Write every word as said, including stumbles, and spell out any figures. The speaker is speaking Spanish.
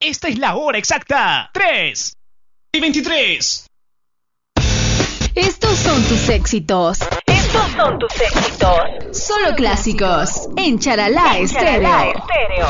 esta es la hora exacta. tres y veintitrés. Estos son tus éxitos. Estos son tus éxitos. Solo clásicos en Charalá En Charalá Estéreo. Estéreo.